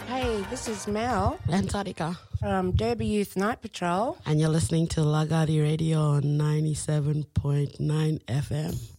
Hey, this is Mel And Tarika. from Derby Youth Night Patrol. And you're listening to Lagadi Radio on 97.9 FM.